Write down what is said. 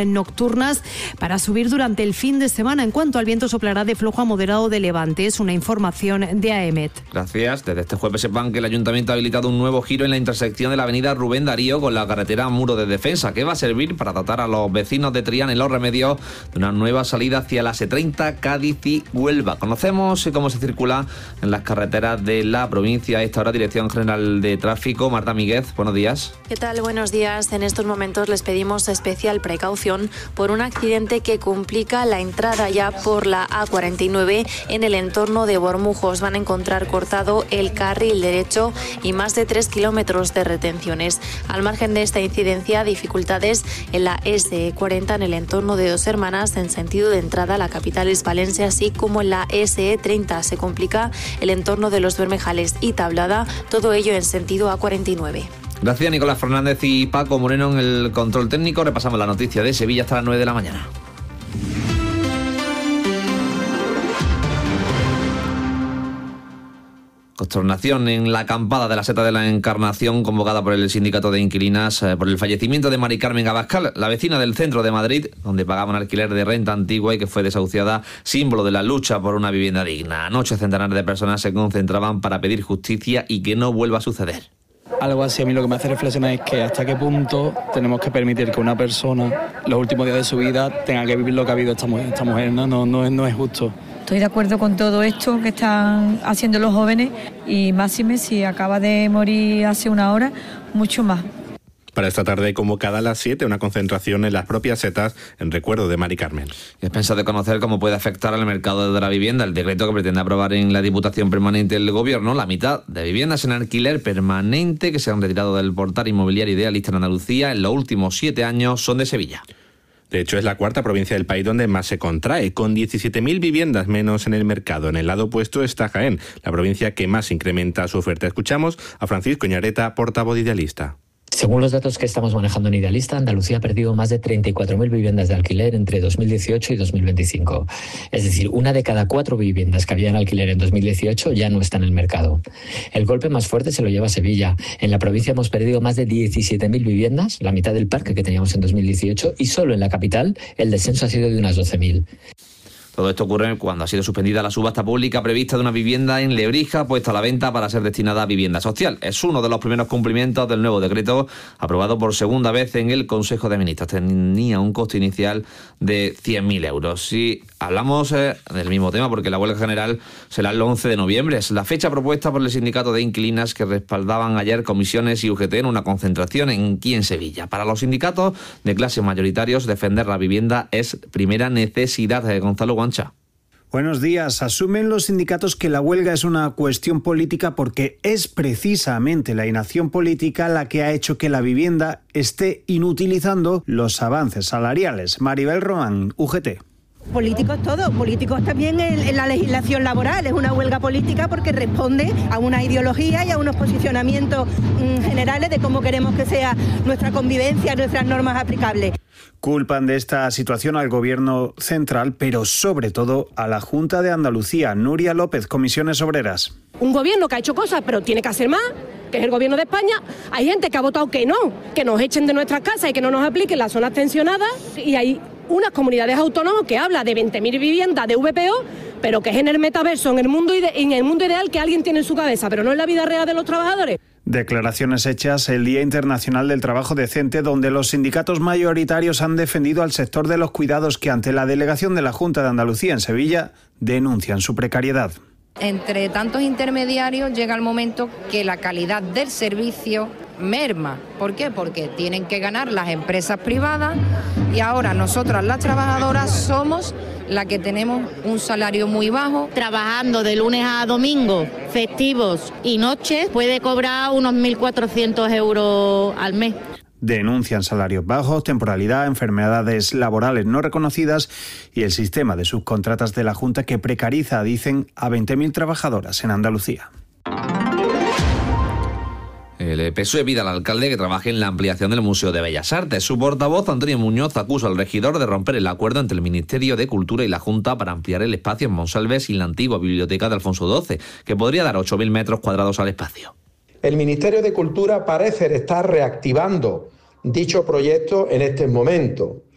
nocturnas para subir durante el fin de semana. En cuanto al viento, soplará de flojo a moderado de levante. Es una información de AEMET. Gracias. Desde este jueves sepan que el Ayuntamiento ha habilitado un nuevo giro en la intersección de la avenida Rubén Darío con la carretera Muro de Defensa, que va a servir para tratar a los vecinos de Triana y Los Remedios de una nueva salida hacia la S30 Cádiz y Huelva. Conocemos cómo se circula en las carreteras de la provincia. A esta hora, Dirección General de Tráfico, Marta Míguez, buenos días. ¿Qué tal? Buenos días. En estos momentos les pedimos especial precaución por un accidente que complica la entrada ya por la A49 en el entorno de Bormujos. Van a encontrar cortado el carril derecho y más de 3 kilómetros de retenciones. Al margen de esta incidencia, dificultades en la SE40 en el entorno de Dos Hermanas en sentido de entrada a la capital hispalense, así como en la SE30 se complica el entorno de Los Bermejales y Tablada, todo ello en sentido A49. Gracias, Nicolás Fernández y Paco Moreno en el control técnico. Repasamos la noticia de Sevilla hasta las 9 de la mañana. Consternación en la acampada de la Seta de la Encarnación convocada por el sindicato de inquilinas por el fallecimiento de Mari Carmen Abascal, la vecina del centro de Madrid, donde pagaba un alquiler de renta antigua y que fue desahuciada, símbolo de la lucha por una vivienda digna. Anoche centenares de personas se concentraban para pedir justicia y que no vuelva a suceder. Algo así a mí lo que me hace reflexionar es que hasta qué punto tenemos que permitir que una persona los últimos días de su vida tenga que vivir lo que ha vivido esta mujer, no es justo. Estoy de acuerdo con todo esto que están haciendo los jóvenes y máxime si acaba de morir hace una hora, mucho más. Para esta tarde convocada a las 7 una concentración en las propias setas en recuerdo de Mari Carmen. Es pensado conocer cómo puede afectar al mercado de la vivienda el decreto que pretende aprobar en la Diputación Permanente del Gobierno. La mitad de viviendas en alquiler permanente que se han retirado del portal inmobiliario Idealista en Andalucía en los últimos 7 años son de Sevilla. De hecho, es la cuarta provincia del país donde más se contrae, con 17.000 viviendas menos en el mercado. En el lado opuesto está Jaén, la provincia que más incrementa su oferta. Escuchamos a Francisco Ñareta, portavoz de Idealista. Según los datos que estamos manejando en Idealista, Andalucía ha perdido más de 34.000 viviendas de alquiler entre 2018 y 2025. Es decir, una de cada 4 viviendas que había en alquiler en 2018 ya no está en el mercado. El golpe más fuerte se lo lleva Sevilla. En la provincia hemos perdido más de 17.000 viviendas, la mitad del parque que teníamos en 2018, y solo en la capital el descenso ha sido de unas 12.000. Todo esto ocurre cuando ha sido suspendida la subasta pública prevista de una vivienda en Lebrija puesta a la venta para ser destinada a vivienda social. Es uno de los primeros cumplimientos del nuevo decreto aprobado por segunda vez en el Consejo de Ministros. Tenía un coste inicial de 100.000 euros. Si hablamos del mismo tema, porque la huelga general será el 11 de noviembre. Es la fecha propuesta por el sindicato de inquilinas que respaldaban ayer comisiones y UGT en una concentración aquí en Sevilla. Para los sindicatos de clases mayoritarios, defender la vivienda es primera necesidad. Gonzalo Guancha. Buenos días. Asumen los sindicatos que la huelga es una cuestión política porque es precisamente la inacción política la que ha hecho que la vivienda esté inutilizando los avances salariales. Maribel Román, UGT. Políticos todos, políticos también en la legislación laboral. Es una huelga política porque responde a una ideología y a unos posicionamientos generales de cómo queremos que sea nuestra convivencia, nuestras normas aplicables. Culpan de esta situación al Gobierno central, pero sobre todo a la Junta de Andalucía. Nuria López, Comisiones Obreras. Un gobierno que ha hecho cosas, pero tiene que hacer más, que es el gobierno de España. Hay gente que ha votado que no, que nos echen de nuestras casas y que no nos apliquen las zonas tensionadas. Y hay unas comunidades autónomas que habla de 20.000 viviendas de VPO, pero que es en el metaverso, en el mundo ideal que alguien tiene en su cabeza, pero no en la vida real de los trabajadores. Declaraciones hechas el Día Internacional del Trabajo Decente, donde los sindicatos mayoritarios han defendido al sector de los cuidados que ante la delegación de la Junta de Andalucía en Sevilla denuncian su precariedad. Entre tantos intermediarios llega el momento que la calidad del servicio merma. ¿Por qué? Porque tienen que ganar las empresas privadas y ahora nosotras las trabajadoras somos las que tenemos un salario muy bajo. Trabajando de lunes a domingo, festivos y noches, puede cobrar unos 1.400 euros al mes. Denuncian salarios bajos, temporalidad, enfermedades laborales no reconocidas y el sistema de subcontratas de la Junta que precariza, dicen, a 20.000 trabajadoras en Andalucía. El PSOE pide al alcalde que trabaje en la ampliación del Museo de Bellas Artes. Su portavoz, Antonio Muñoz, acusa al regidor de romper el acuerdo entre el Ministerio de Cultura y la Junta para ampliar el espacio en Monsalves y la antigua biblioteca de Alfonso XII, que podría dar 8.000 metros cuadrados al espacio. El Ministerio de Cultura parece estar reactivando dicho proyecto en este momento.